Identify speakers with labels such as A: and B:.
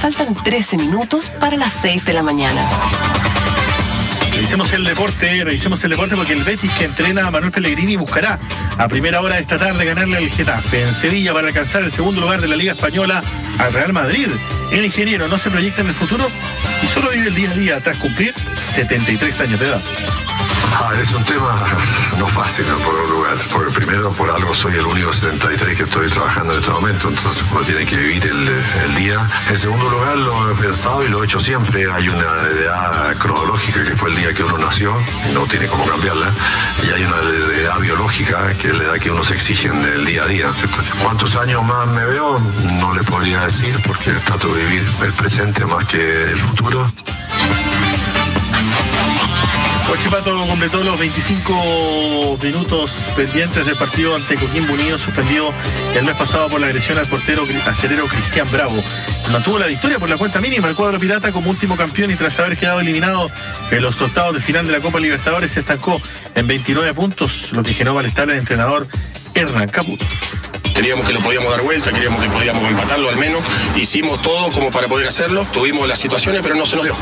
A: Faltan 13 minutos para las 6 de la mañana.
B: Revisemos el deporte porque el Betis, que entrena a Manuel Pellegrini, buscará a primera hora de esta tarde ganarle al Getafe en Sevilla para alcanzar el segundo lugar de la Liga Española al Real Madrid. El ingeniero no se proyecta en el futuro y solo vive el día a día tras cumplir 73 años de edad.
C: Es un tema no fácil en primer lugar, porque primero por algo soy el único 73 que estoy trabajando en este momento, entonces uno tiene que vivir el día. En segundo lugar, lo he pensado y lo he hecho siempre. Hay una edad cronológica que fue el día que uno nació, y no tiene cómo cambiarla, y hay una edad biológica que es la edad que uno se exige en el día a día, ¿cierto? ¿Cuántos años más me veo? No le podría decir, porque trato de vivir el presente más que el futuro.
B: Huachipato completó los 25 minutos pendientes del partido ante Coquimbo Unido, suspendido el mes pasado por la agresión al portero acerero Cristian Bravo. Mantuvo la victoria por la cuenta mínima el cuadro pirata como último campeón, y tras haber quedado eliminado en los octavos de final de la Copa Libertadores se estancó en 29 puntos, lo que generó malestar al entrenador Hernán Caputo.
D: Creíamos que lo podíamos dar vuelta, creíamos que podíamos empatarlo al menos. Hicimos todo como para poder hacerlo. Tuvimos las situaciones, pero no se nos dio.